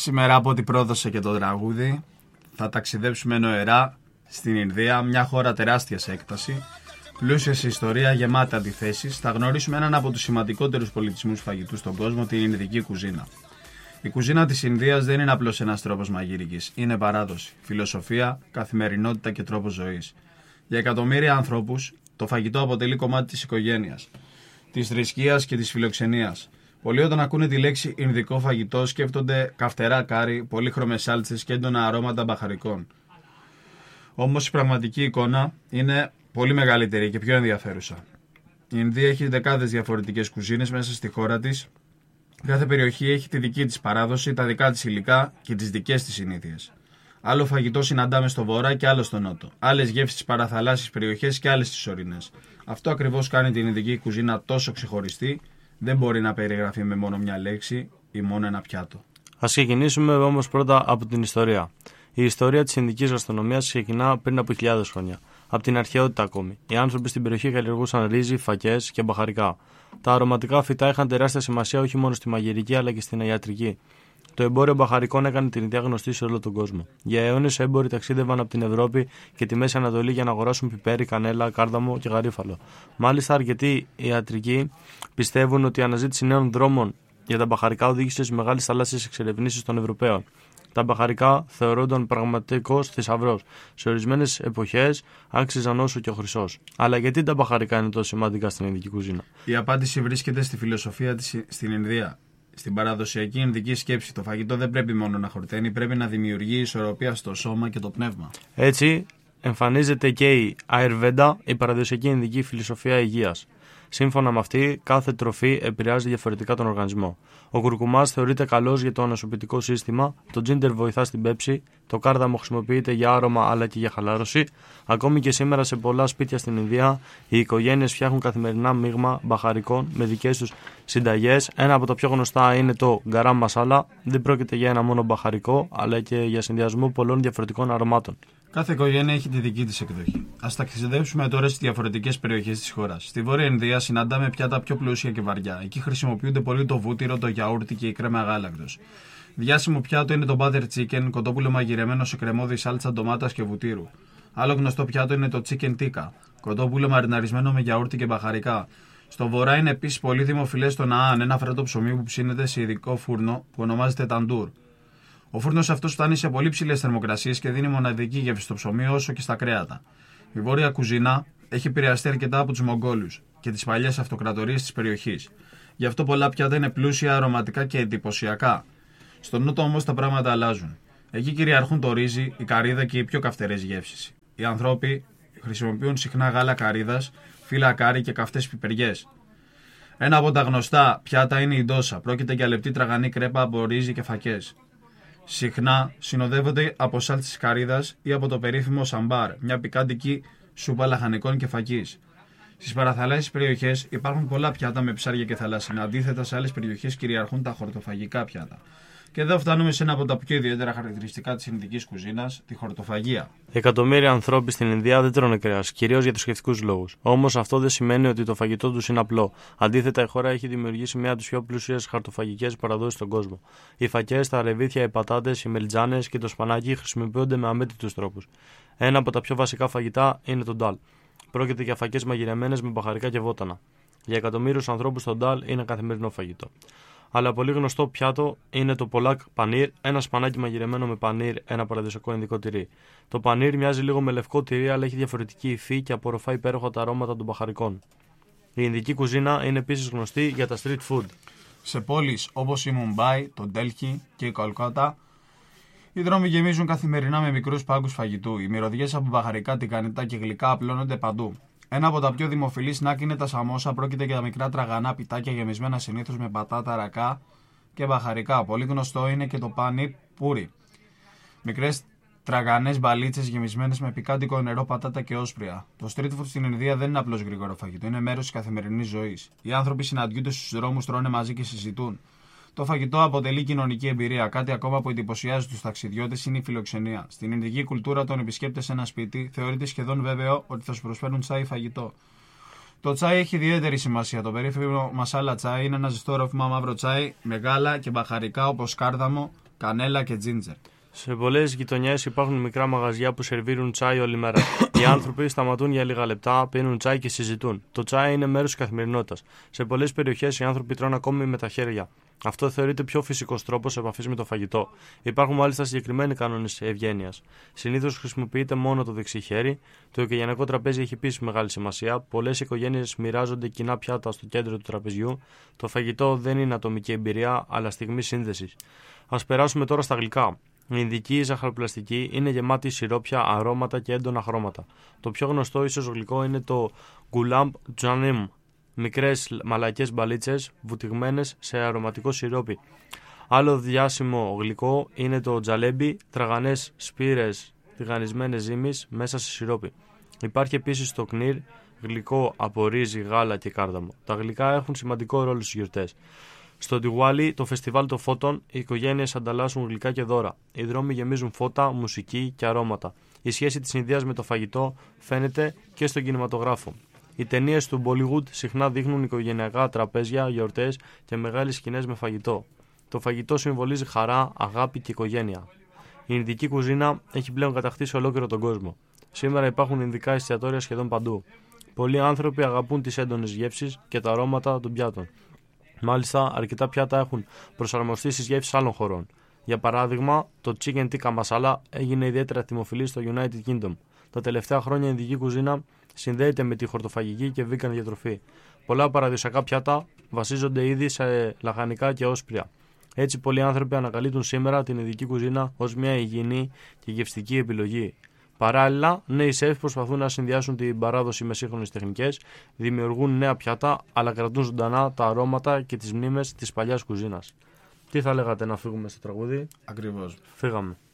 Σήμερα, από ό,τι πρόδωσε και το τραγούδι, θα ταξιδέψουμε νοερά στην Ινδία, μια χώρα τεράστια σε έκταση, πλούσια σε ιστορία, γεμάτη αντιθέσεις. Θα γνωρίσουμε έναν από τους σημαντικότερους πολιτισμούς φαγητού στον κόσμο, την Ινδική κουζίνα. Η κουζίνα της Ινδίας δεν είναι απλώς ένας τρόπος μαγειρικής. Είναι παράδοση, φιλοσοφία, καθημερινότητα και τρόπος ζωής. Για εκατομμύρια ανθρώπους, το φαγητό αποτελεί κομμάτι της οικογένειας, της θρησκείας και της φιλοξενίας. Πολλοί όταν ακούνε τη λέξη Ινδικό φαγητό σκέφτονται καυτερά κάρι, πολύχρωμες σάλτσες και έντονα αρώματα μπαχαρικών. Όμως η πραγματική εικόνα είναι πολύ μεγαλύτερη και πιο ενδιαφέρουσα. Η Ινδία έχει δεκάδες διαφορετικές κουζίνες μέσα στη χώρα της. Κάθε περιοχή έχει τη δική της παράδοση, τα δικά της υλικά και τις δικές της συνήθειες. Άλλο φαγητό συναντάμε στο βορρά και άλλο στο νότο. Άλλες γεύσεις στις παραθαλάσσιες περιοχές και άλλες στις ορεινές. Αυτό ακριβώς κάνει την Ινδική κουζίνα τόσο ξεχωριστή. Δεν μπορεί να περιγραφεί με μόνο μια λέξη ή μόνο ένα πιάτο. Ας ξεκινήσουμε όμως πρώτα από την ιστορία. Η ιστορία της Ινδικής γαστρονομίας ξεκινά πριν από χιλιάδες χρόνια. Από την αρχαιότητα ακόμη. Οι άνθρωποι στην περιοχή καλλιεργούσαν ρύζι, φακές και μπαχαρικά. Τα αρωματικά φυτά είχαν τεράστια σημασία όχι μόνο στη μαγειρική αλλά και στην ιατρική. Το εμπόριο μπαχαρικών έκανε την Ινδία γνωστή σε όλο τον κόσμο. Για αιώνες έμποροι ταξίδευαν από την Ευρώπη και τη Μέση Ανατολή για να αγοράσουν πιπέρι, κανέλα, κάρδαμο και γαρίφαλο. Μάλιστα, αρκετοί ιατρικοί πιστεύουν ότι η αναζήτηση νέων δρόμων για τα μπαχαρικά οδήγησε σε μεγάλες θαλάσσιες εξερευνήσεις των Ευρωπαίων. Τα μπαχαρικά θεωρούνταν πραγματικός θησαυρός. Σε ορισμένες εποχές άξιζαν όσο και ο χρυσός. Αλλά γιατί τα μπαχαρικά είναι τόσο σημαντικά στην Ινδική κουζίνα? Η απάντηση βρίσκεται στη φιλοσοφία της στην Ινδία. Στην παραδοσιακή Ινδική σκέψη, το φαγητό δεν πρέπει μόνο να χορταίνει, πρέπει να δημιουργεί ισορροπία στο σώμα και το πνεύμα. Έτσι, εμφανίζεται και η Ayurveda, η παραδοσιακή Ινδική φιλοσοφία υγείας. Σύμφωνα με αυτή, κάθε τροφή επηρεάζει διαφορετικά τον οργανισμό. Ο κουρκουμάς θεωρείται καλός για το ανασωπητικό σύστημα, το τζίντερ βοηθά στην πέψη, το κάρδαμο χρησιμοποιείται για άρωμα αλλά και για χαλάρωση. Ακόμη και σήμερα σε πολλά σπίτια στην Ινδία, οι οικογένειες φτιάχνουν καθημερινά μείγμα μπαχαρικών με δικές τους συνταγές. Ένα από τα πιο γνωστά είναι το γκαράμ μασάλα. Δεν πρόκειται για ένα μόνο μπαχαρικό, αλλά και για συνδυασμό πολλών διαφορετικών αρωμάτων. Κάθε οικογένεια έχει τη δική της εκδοχή. Ας ταξιδέψουμε τώρα στις διαφορετικές περιοχές της χώρας. Στη Βόρεια Ινδία συναντάμε πιάτα πιο πλούσια και βαριά. Εκεί χρησιμοποιούνται πολύ το βούτυρο, το γιαούρτι και η κρέμα γάλακτος. Διάσημο πιάτο είναι το butter chicken, κοτόπουλο μαγειρεμένο σε κρεμόδι σάλτσα ντομάτας και βουτύρου. Άλλο γνωστό πιάτο είναι το chicken tikka, κοτόπουλο μαριναρισμένο με γιαούρτι και μπαχαρικά. Στο βορρά είναι επίσης πολύ δημοφιλές το ναάν, ένα φρέτο ψωμί που ψήνεται σε ειδικό φούρνο που ονομάζεται ταντούρ. Ο φούρνος αυτός φτάνει σε πολύ ψηλές θερμοκρασίες και δίνει μοναδική γεύση στο ψωμί όσο και στα κρέατα. Η βόρεια κουζίνα έχει επηρεαστεί αρκετά από τους Μογγόλους και τις παλιές αυτοκρατορίες της περιοχής. Γι' αυτό πολλά πιάτα είναι πλούσια, αρωματικά και εντυπωσιακά. Στον νότο όμως τα πράγματα αλλάζουν. Εκεί κυριαρχούν το ρύζι, η καρύδα και οι πιο καυτερές γεύσεις. Οι άνθρωποι χρησιμοποιούν συχνά γάλα καρύδας, φύλλα κάρι και καυτές πιπεριές. Ένα από τα γνωστά πιάτα είναι η ντόσα. Πρόκειται για λεπτή τραγανή κρέπα από ρύζι και φακές. Συχνά συνοδεύονται από σάλτσες καρύδας ή από το περίφημο σαμπάρ, μια πικάντικη σούπα λαχανικών και φακής. Στις παραθαλάσσιες περιοχές υπάρχουν πολλά πιάτα με ψάρια και θαλάσσινα. Αντίθετα, σε άλλες περιοχές κυριαρχούν τα χορτοφαγικά πιάτα. Και εδώ φτάνουμε σε ένα από τα πιο ιδιαίτερα χαρακτηριστικά της Ινδικής κουζίνας, τη χορτοφαγία. Εκατομμύρια ανθρώποι στην Ινδία δεν τρώνε κρέας, κυρίως για θρησκευτικούς λόγους. Όμως αυτό δεν σημαίνει ότι το φαγητό τους είναι απλό. Αντίθετα, η χώρα έχει δημιουργήσει μια από τις πιο πλούσιες χορτοφαγικές παραδόσεις στον κόσμο. Οι φακές, τα ρεβίθια, οι πατάτες, οι μελιτζάνες και το σπανάκι χρησιμοποιούνται με αμέτρητους τρόπους. Ένα από τα πιο βασικά φαγητά είναι το ντάλ. Πρόκειται για φακές μαγειρεμένες με μπαχαρικά και βότανα. Για εκατομμύριους ανθρώπους το ντάλ είναι καθημερινό φαγητό. Αλλά πολύ γνωστό πιάτο είναι το πολάκ πανίρ, ένα σπανάκι μαγειρεμένο με πανίρ, ένα παραδοσιακό ινδικό τυρί. Το πανίρ μοιάζει λίγο με λευκό τυρί, αλλά έχει διαφορετική υφή και απορροφά υπέροχα τα αρώματα των μπαχαρικών. Η Ινδική κουζίνα είναι επίσης γνωστή για τα street food. Σε πόλεις όπως η Μουμπάι, το Ντέλχι και η Κολκότα, οι δρόμοι γεμίζουν καθημερινά με μικρούς πάγκους φαγητού. Οι μυρωδιές από μπαχαρικά, τικανιτά και γλυκά απλώνονται παντού. Ένα από τα πιο δημοφιλή σνακ είναι τα σαμόσα. Πρόκειται για μικρά τραγανά πιτάκια γεμισμένα συνήθως με πατάτα, ρακά και μπαχαρικά. Πολύ γνωστό είναι και το πάνι πούρι. Μικρές τραγανές μπαλίτσες γεμισμένες με πικάντικο νερό, πατάτα και όσπρια. Το street food στην Ινδία δεν είναι απλώς γρήγορο φαγητό, είναι μέρος της καθημερινής ζωής. Οι άνθρωποι συναντιούνται στους δρόμους, τρώνε μαζί και συζητούν. Το φαγητό αποτελεί κοινωνική εμπειρία. Κάτι ακόμα που εντυπωσιάζει τους ταξιδιώτες είναι η φιλοξενία. Στην Ινδική κουλτούρα, όταν επισκέπτεσαι ένα σπίτι, θεωρείται σχεδόν βέβαιο ότι θα σου προσφέρουν τσάι ή φαγητό. Το τσάι έχει ιδιαίτερη σημασία. Το περίφημο μασάλα τσάι είναι ένα ζεστό ρόφημα μαύρο τσάι με γάλα και μπαχαρικά όπως κάρδαμο, κανέλα και τζίντζερ. Σε πολλές γειτονιές υπάρχουν μικρά μαγαζιά που σερβίρουν τσάι όλη μέρα. Οι άνθρωποι σταματούν για λίγα λεπτά, πίνουν τσάι και συζητούν. Το τσάι είναι μέρος της καθημερινότητας. Σε πολλές περιοχές οι άνθρωποι τρώνε ακόμη με τα χέρια. Αυτό θεωρείται πιο φυσικός τρόπος επαφής με το φαγητό. Υπάρχουν μάλιστα συγκεκριμένοι κανόνες ευγένειας. Συνήθως χρησιμοποιείται μόνο το δεξί χέρι. Το οικογενειακό τραπέζι έχει επίσης μεγάλη σημασία. Πολλές οικογένειες μοιράζονται κοινά πιάτα στο κέντρο του τραπεζιού. Το φαγητό δεν είναι ατομική εμπειρία, αλλά στιγμή σύνδεσης. Ας περάσουμε τώρα στα γλυκά. Η Ινδική ζαχαροπλαστική είναι γεμάτη σιρόπια, αρώματα και έντονα χρώματα. Το πιο γνωστό ίσως γλυκό είναι το Gulab Jamun, μικρές μαλακές μπαλίτσες βουτυγμένες σε αρωματικό σιρόπι. Άλλο διάσημο γλυκό είναι το τζαλέμπι, τραγανές σπήρες τηγανισμένες ζύμης μέσα σε σιρόπι. Υπάρχει επίσης το κνίρ, γλυκό από ρύζι, γάλα και κάρδαμο. Τα γλυκά έχουν σημαντικό ρόλο στις γιορτές. Στο Ντιγουάλι, το φεστιβάλ των φώτων, οι οικογένειες ανταλλάσσουν γλυκά και δώρα. Οι δρόμοι γεμίζουν φώτα, μουσική και αρώματα. Η σχέση της Ινδίας με το φαγητό φαίνεται και στον κινηματογράφο. Οι ταινίες του Bollywood συχνά δείχνουν οικογενειακά τραπέζια, γιορτές και μεγάλες σκηνές με φαγητό. Το φαγητό συμβολίζει χαρά, αγάπη και οικογένεια. Η Ινδική κουζίνα έχει πλέον κατακτήσει ολόκληρο τον κόσμο. Σήμερα υπάρχουν ινδικά εστιατόρια σχεδόν παντού. Πολλοί άνθρωποι αγαπούν τις έντονες γεύσεις και τα αρώματα των πιάτων. Μάλιστα, αρκετά πιάτα έχουν προσαρμοστεί στις γεύσεις άλλων χωρών. Για παράδειγμα, το chicken tikka masala έγινε ιδιαίτερα δημοφιλή στο United Kingdom. Τα τελευταία χρόνια η Ινδική κουζίνα συνδέεται με τη χορτοφαγική και vegan διατροφή. Πολλά παραδοσιακά πιάτα βασίζονται ήδη σε λαχανικά και όσπρια. Έτσι, πολλοί άνθρωποι ανακαλύπτουν σήμερα την Ινδική κουζίνα ως μια υγιεινή και γευστική επιλογή. Παράλληλα, νέοι σεφ προσπαθούν να συνδυάσουν την παράδοση με σύγχρονες τεχνικές, δημιουργούν νέα πιάτα, αλλά κρατούν ζωντανά τα αρώματα και τις μνήμες της παλιάς κουζίνας. Τι θα λέγατε να φύγουμε στο τραγούδι? Ακριβώς. Φύγαμε.